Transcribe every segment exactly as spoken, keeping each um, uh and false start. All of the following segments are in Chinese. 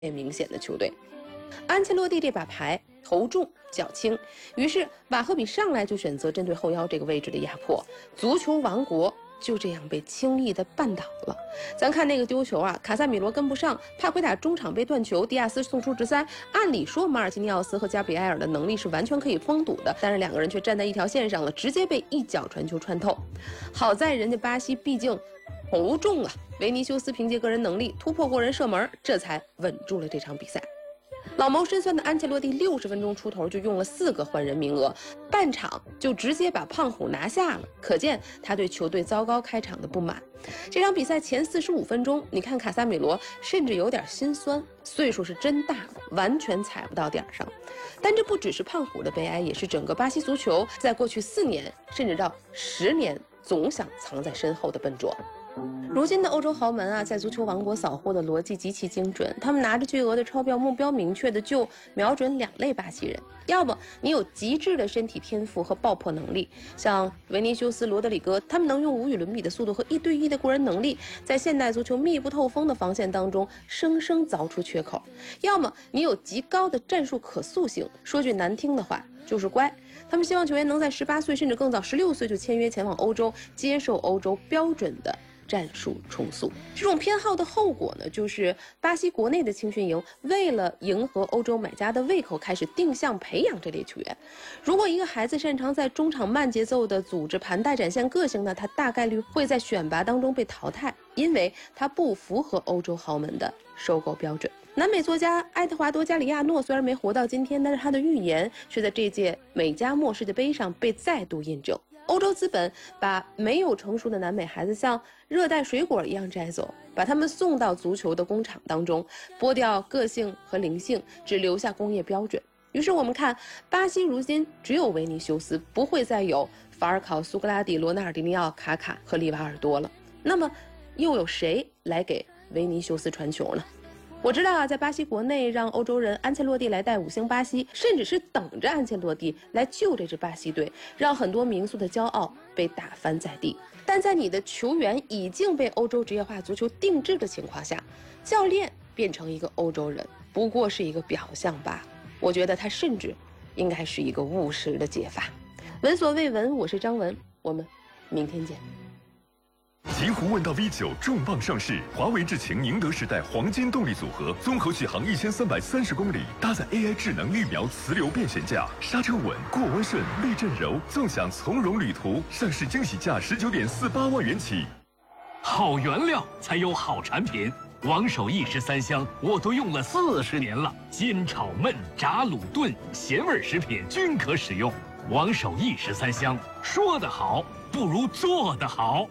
明显的球队。安切洛蒂这把牌头重脚轻，于是瓦赫比上来就选择针对后腰这个位置的压迫，足球王国就这样被轻易的绊倒了。咱看那个丢球啊，卡萨米罗跟不上，帕奎塔中场被断球，迪亚斯送出直塞。按理说马尔基尼奥斯和加比埃尔的能力是完全可以封堵的，但是两个人却站在一条线上了，直接被一脚传球穿透。好在人家巴西毕竟头重啊，维尼修斯凭借个人能力突破过人射门，这才稳住了这场比赛。老谋深算的安切洛蒂六十分钟出头就用了四个换人名额，半场就直接把胖虎拿下了，可见他对球队糟糕开场的不满。这场比赛前四十五分钟，你看卡萨米罗甚至有点心酸，岁数是真大了，完全踩不到点上。但这不只是胖虎的悲哀，也是整个巴西足球在过去四年甚至到十年总想藏在身后的笨拙。如今的欧洲豪门啊，在足球王国扫货的逻辑极其精准，他们拿着巨额的钞票，目标明确的就瞄准两类巴西人：要不你有极致的身体天赋和爆破能力，像维尼修斯、罗德里戈，他们能用无与伦比的速度和一对一的过人能力，在现代足球密不透风的防线当中生生凿出缺口；要么你有极高的战术可塑性，说句难听的话就是乖。他们希望球员能在十八岁甚至更早十六岁就签约前往欧洲，接受欧洲标准的战术重塑。这种偏好的后果呢，就是巴西国内的青训营为了迎合欧洲买家的胃口，开始定向培养这类球员。如果一个孩子擅长在中场慢节奏的组织盘带展现个性呢，他大概率会在选拔当中被淘汰，因为他不符合欧洲豪门的收购标准。南美作家爱德华多·加里亚诺虽然没活到今天，但是他的预言却在这届美加末世界杯上被再度印证。欧洲资本把没有成熟的南美孩子像热带水果一样摘走，把他们送到足球的工厂当中，剥掉个性和灵性，只留下工业标准。于是我们看，巴西如今只有维尼修斯，不会再有法尔考、苏格拉底、罗纳尔迪尼奥、卡卡和利瓦尔多了。那么又有谁来给维尼修斯传球呢？我知道啊，在巴西国内让欧洲人安切洛蒂来带五星巴西，甚至是等着安切洛蒂来救这支巴西队，让很多民宿的骄傲被打翻在地。但在你的球员已经被欧洲职业化足球定制的情况下，教练变成一个欧洲人不过是一个表象罢了。我觉得他甚至应该是一个务实的解法。闻所未闻，我是张文，我们明天见。 极狐问道 V 九 重磅上市，华为智擎宁德时代黄金动力组合，综合续航一千三百三十公里，搭载 A I 智能预瞄磁流变悬架，刹车稳，过弯顺，避震柔，纵享从容旅途。上市惊喜价十九点四八万元起。 好原料才有好产品，王守义十三香我都用了四十年了，煎炒焖炸卤炖咸味食品均可使用。王守义十三香，说得好不如做得好。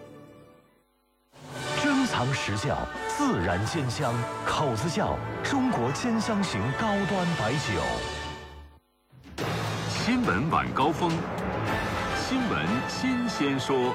珍藏实窖，自然煎香，口子窖，中国煎香型高端白酒。 新闻晚高峰，新闻新鲜说。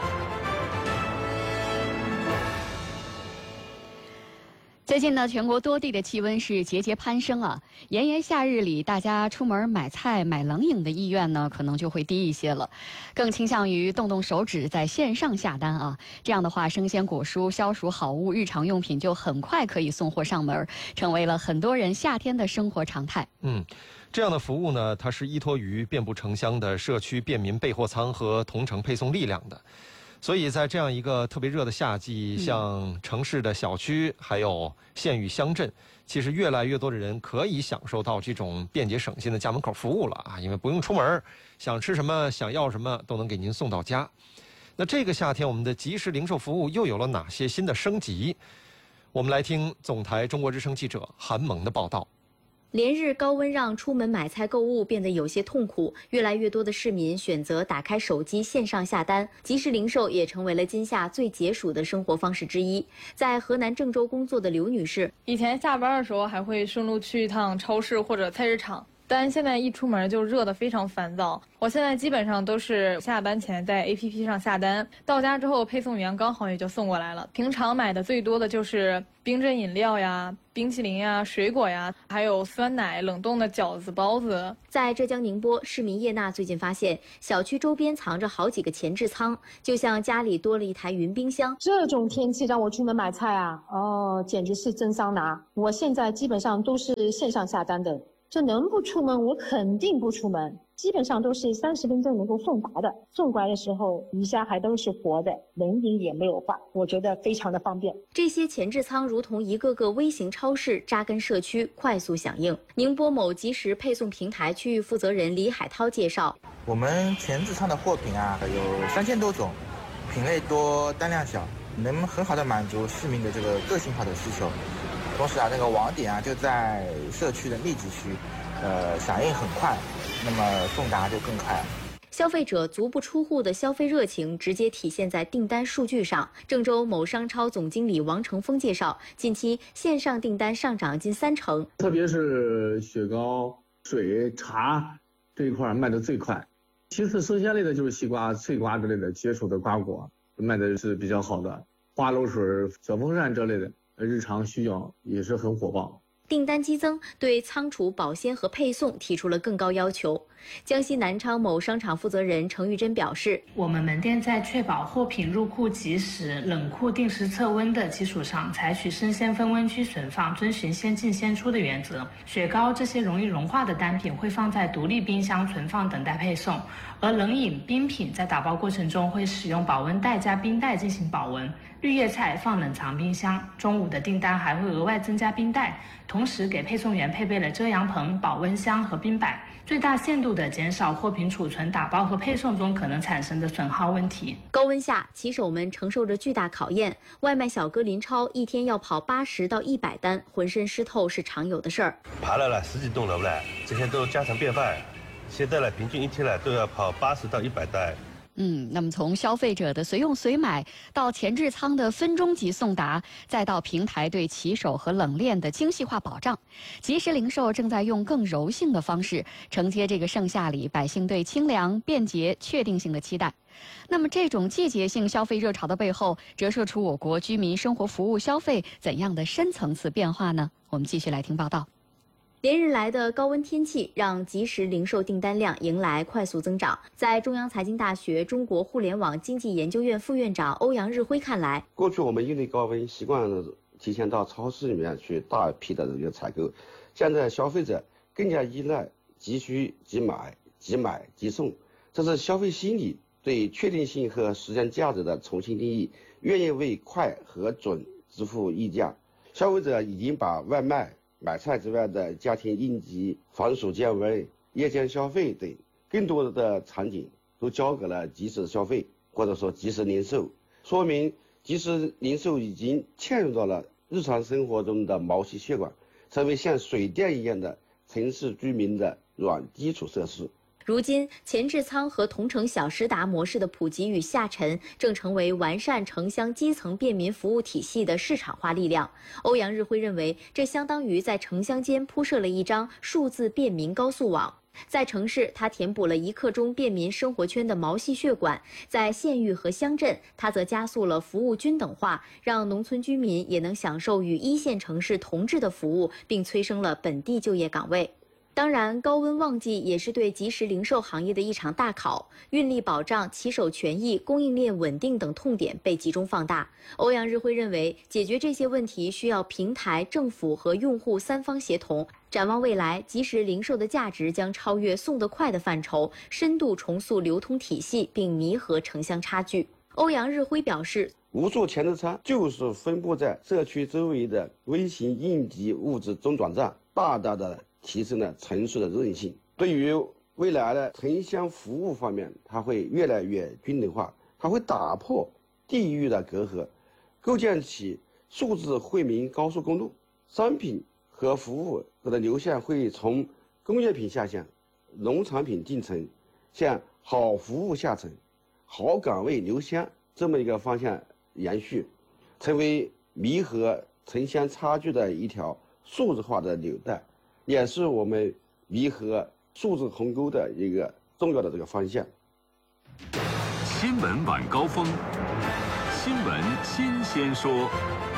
最近呢，全国多地的气温是节节攀升啊。炎炎夏日里，大家出门买菜、买冷饮的意愿呢，可能就会低一些了，更倾向于动动手指在线上下单啊。这样的话，生鲜果蔬、消暑好物、日常用品就很快可以送货上门，成为了很多人夏天的生活常态。 嗯，这样的服务呢，它是依托于遍布城乡的社区便民备货仓和同城配送力量的。所以在这样一个特别热的夏季，像城市的小区还有县域乡镇，其实越来越多的人可以享受到这种便捷省心的家门口服务了啊！因为不用出门，想吃什么想要什么都能给您送到家。那这个夏天我们的即时零售服务又有了哪些新的升级？我们来听总台中国之声记者韩萌的报道。 连日高温让出门买菜购物变得有些痛苦，越来越多的市民选择打开手机线上下单，即时零售也成为了今夏最解暑的生活方式之一。在河南郑州工作的刘女士， 以前下班的时候还会顺路去一趟超市或者菜市场， 但现在一出门就热得非常烦躁。我现在基本上都是下班前在 A P P 上下单，到家之后配送员刚好也就送过来了。平常买的最多的就是冰镇饮料呀、冰淇淋呀、水果呀，还有酸奶、冷冻的饺子、包子。 在浙江宁波，市民叶娜最近发现小区周边藏着好几个前置仓，就像家里多了一台云冰箱。 这种天气让我出门买菜啊，哦，简直是真桑拿。我现在基本上都是线上下单的。这能不出门，我肯定不出门。基本上都是三十分钟能够送达的，送过来的时候鱼虾还都是活的，冷饮也没有坏，我觉得非常的方便。 这些前置仓如同一个个微型超市，扎根社区，快速响应。宁波某即时配送平台区域负责人李海涛介绍， 我们前置仓的货品啊有三千多种，品类多，单量小，能很好的满足市民的这个个性化的需求。同时啊，那个网点啊就在社区的密集区，呃，响应很快，那么送达就更快。 消费者足不出户的消费热情直接体现在订单数据上。郑州某商超总经理王成峰介绍，近期线上订单上涨近三成， 特别是雪糕、水、茶这一块卖得最快。其次，生鲜类的就是西瓜、脆瓜之类的解暑的瓜果卖的是比较好的，花露水、小风扇这类的日常需要也是很火爆。 订单激增，对仓储保鲜和配送提出了更高要求。江西南昌某商场负责人程玉珍表示， 我们门店在确保货品入库及时、冷库定时测温的基础上，采取生鲜分温区存放，遵循先进先出的原则。雪糕这些容易融化的单品会放在独立冰箱存放，等待配送，而冷饮、冰品在打包过程中会使用保温袋加冰袋进行保温。绿叶菜放冷藏冰箱，中午的订单还会额外增加冰袋，同时给配送员配备了遮阳棚、保温箱和冰板，最大限度地减少货品储存、打包和配送中可能产生的损耗问题。 高温下，骑手们承受着巨大考验。外卖小哥林超一天要跑八十到一百单，浑身湿透是常有的事儿。 爬了了十几栋楼了，这些都家常便饭。现在呢，平均一天呢都要跑八十到一百单。 嗯，那么从消费者的随用随买到前置仓的分钟级送达，再到平台对骑手和冷链的精细化保障，即时零售正在用更柔性的方式承接这个盛夏里百姓对清凉、便捷、确定性的期待。那么这种季节性消费热潮的背后，折射出我国居民生活服务消费怎样的深层次变化呢？我们继续来听报道。 连日来的高温天气让即时零售订单量迎来快速增长。在中央财经大学中国互联网经济研究院副院长欧阳日辉看来， 过去我们因为高温习惯了提前到超市里面去大批的这个采购，现在消费者更加依赖即需即买、即买即送，这是消费心理对确定性和时间价值的重新定义，愿意为快和准支付溢价。消费者已经把外卖、买菜之外的家庭应急、防暑降温、夜间消费等更多的场景都交给了即时消费，或者说即时零售，说明即时零售已经嵌入到了日常生活中的毛细血管，成为像水电一样的城市居民的软基础设施。 如今，前置仓和同城小时达模式的普及与下沉，正成为完善城乡基层便民服务体系的市场化力量。欧阳日辉认为，这相当于在城乡间铺设了一张数字便民高速网。在城市，它填补了一刻钟便民生活圈的毛细血管；在县域和乡镇，它则加速了服务均等化，让农村居民也能享受与一线城市同质的服务，并催生了本地就业岗位。当然，高温旺季也是对即时零售行业的一场大考，运力保障、骑手权益、供应链稳定等痛点被集中放大。欧阳日辉认为，解决这些问题需要平台、政府和用户三方协同。展望未来，即时零售的价值将超越送得快的范畴，深度重塑流通体系，并弥合城乡差距。欧阳日辉表示， 无数前置仓就是分布在社区周围的微型应急物资中转站，大大的提升了城市的韧性。对于未来的城乡服务方面，它会越来越均等化，它会打破地域的隔阂，构建起数字惠民高速公路。商品和服务的流向会从工业品下向、农产品进城，向好服务下沉、好岗位留乡这么一个方向延续，成为弥合城乡差距的一条数字化的纽带，也是我们弥合数字鸿沟的一个重要的这个方向。 新闻晚高峰，新闻新鲜说。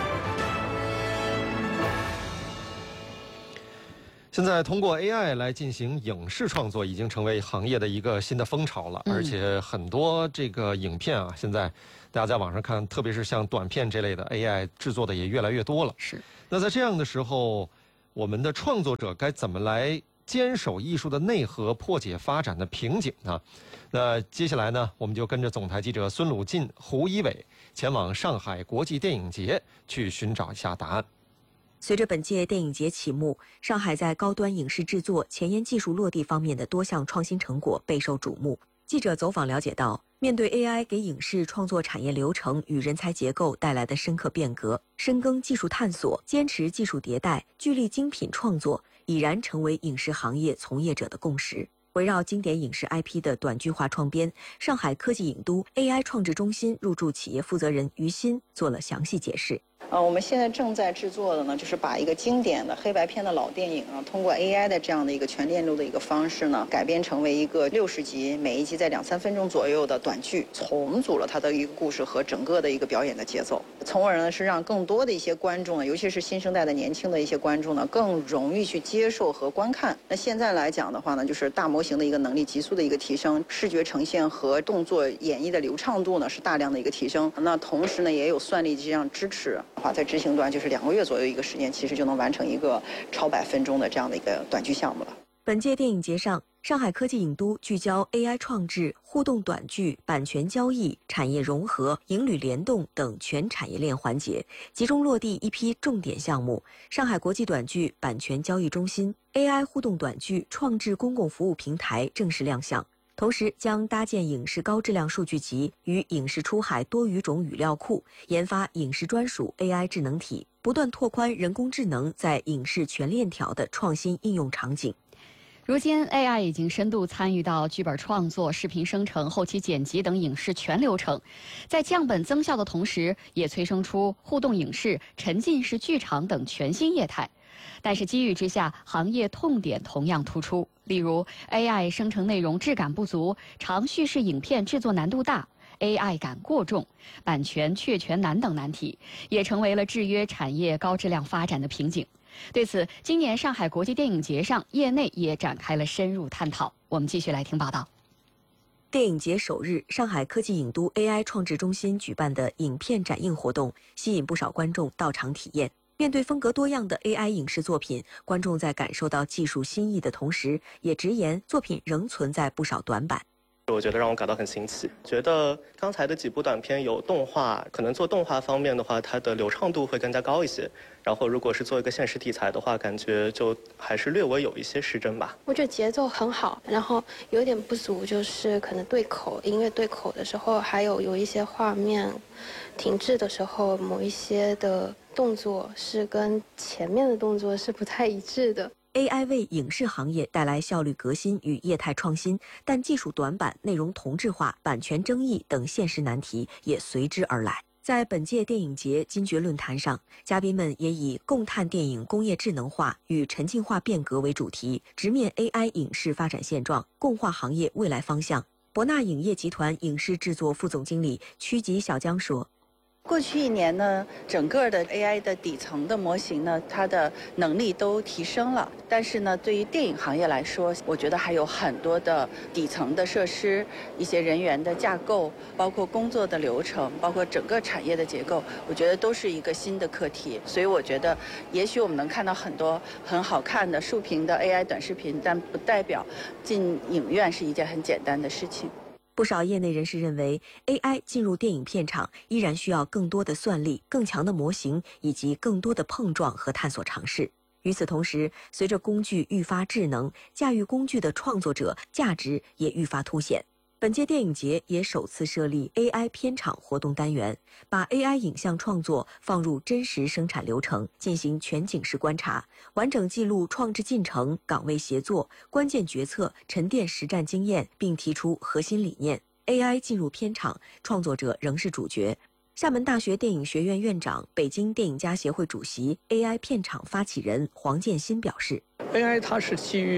现在通过 A I 来进行影视创作，已经成为行业的一个新的风潮了。 嗯、 而且很多这个影片啊，现在大家在网上看，特别是像短片这类的 A I 制作的也越来越多了。 是。 那在这样的时候，我们的创作者该怎么来坚守艺术的内核，破解发展的瓶颈呢？那接下来呢，我们就跟着总台记者孙鲁进、胡一伟前往上海国际电影节去寻找一下答案。 随着本届电影节启幕，上海在高端影视制作、前沿技术落地方面的多项创新成果备受瞩目。记者走访了解到，面对 A I 给影视创作产业流程与人才结构带来的深刻变革，深耕技术探索，坚持技术迭代，聚力精品创作，已然成为影视行业从业者的共识。围绕经典影视 I P 的短剧化创编，上海科技影都 A I 创制中心入驻企业负责人于鑫做了详细解释。 呃，我们现在正在制作的呢，就是把一个经典的黑白片的老电影啊，通过 A I 的这样的一个全链路的一个方式呢，改编成为一个六十集，每一集在两三分钟左右的短剧，重组了它的一个故事和整个的一个表演的节奏，从而呢是让更多的一些观众呢，尤其是新生代的年轻的一些观众呢，更容易去接受和观看。那现在来讲的话呢，就是大模型的一个能力急速的一个提升，视觉呈现和动作演绎的流畅度呢是大量的一个提升。那同时呢，也有算力这样支持的话，在执行端就是两个月左右一个时间，其实就能完成一个超百分钟的这样的一个短剧项目了。 本届电影节上，上海科技影都聚焦 A I 创制、互动短剧、版权交易、产业融合、影旅联动等全产业链环节，集中落地一批重点项目。上海国际短剧版权交易中心、A I 互动短剧创制公共服务平台正式亮相。同时将搭建影视高质量数据集与影视出海多语种语料库，研发影视专属 A I 智能体，不断拓宽人工智能在影视全链条的创新应用场景。 如今 A I 已经深度参与到剧本创作、视频生成、后期剪辑等影视全流程，在降本增效的同时，也催生出互动影视、沉浸式剧场等全新业态。但是机遇之下，行业痛点同样突出，例如 A I 生成内容质感不足，长叙事影片制作难度大， A I 感过重，版权确权难等难题，也成为了制约产业高质量发展的瓶颈。对此，今年上海国际电影节上，业内也展开了深入探讨。我们继续来听报道。 电影节首日，上海科技影都 A I 创制中心举办的影片展映活动，吸引不少观众到场体验。面对风格多样的 A I 影视作品，观众在感受到技术新意的同时，也直言作品仍存在不少短板。 我觉得让我感到很新奇，觉得刚才的几部短片有动画，可能做动画方面的话，它的流畅度会更加高一些。然后如果是做一个现实题材的话，感觉就还是略微有一些失真吧。 我觉得节奏很好，然后有点不足就是可能对口，音乐对口的时候，还有有一些画面停滞的时候，某一些的动作是跟前面的动作是不太一致的。 A I 为影视行业带来效率革新与业态创新，但技术短板、内容同质化、版权争议等现实难题也随之而来。在本届电影节金爵论坛上，嘉宾们也以共探电影工业智能化与沉浸化变革为主题，直面 A I 影视发展现状，共话行业未来方向。博纳影业集团影视制作副总经理曲吉小江说， 过去一年呢，整个的 A I 的底层的模型呢，它的能力都提升了。但是呢，对于电影行业来说，我觉得还有很多的底层的设施、一些人员的架构，包括工作的流程，包括整个产业的结构，我觉得都是一个新的课题。所以我觉得，也许我们能看到很多很好看的竖屏的 A I 短视频，但不代表进影院是一件很简单的事情。 不少业内人士认为 ，A I 进入电影片场依然需要更多的算力、更强的模型以及更多的碰撞和探索尝试。与此同时，随着工具愈发智能，驾驭工具的创作者价值也愈发凸显。本届电影节也首次设立 A I 片场活动单元，把 A I 影像创作放入真实生产流程，进行全景式观察，完整记录创制进程、岗位协作、关键决策，沉淀实战经验，并提出核心理念。A I 进入片场，创作者仍是主角。厦门大学电影学院院长、北京电影家协会主席、A I 片场发起人黄建新表示 ：“A I 它是基于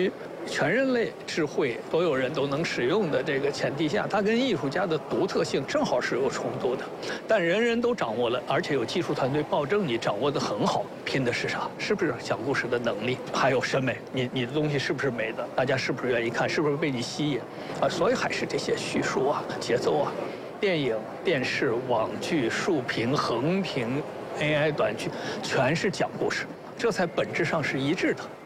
全人类智慧所有人都能使用的这个前提下，它跟艺术家的独特性正好是有冲突的。但人人都掌握了，而且有技术团队保证你掌握得很好，拼的是啥？是不是讲故事的能力，还有审美？你你的东西是不是美的？大家是不是愿意看？是不是被你吸引？啊，所以还是这些叙述啊、节奏啊。电影、电视、网剧、竖屏、横屏、A I 短剧，全是讲故事，这才本质上是一致的。